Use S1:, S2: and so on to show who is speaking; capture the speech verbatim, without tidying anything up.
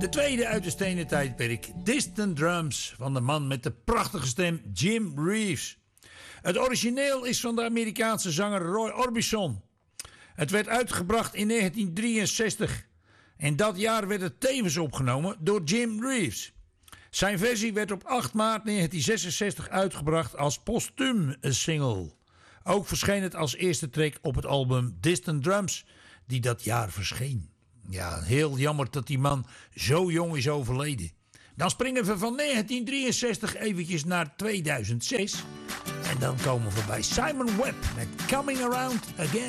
S1: De tweede uit de stenen tijdperk, Distant Drums, van de man met de prachtige stem Jim Reeves. Het origineel is van de Amerikaanse zanger Roy Orbison. Het werd uitgebracht in negentien drieënzestig en dat jaar werd het tevens opgenomen door Jim Reeves. Zijn versie werd op acht maart negentien zesenzestig uitgebracht als postuum single. Ook verscheen het als eerste track op het album Distant Drums, die dat jaar verscheen. Ja, heel jammer dat die man zo jong is overleden. Dan springen we van negentien drieënzestig eventjes naar tweeduizend zes. En dan komen we bij Simon Webbe met Coming Around Again.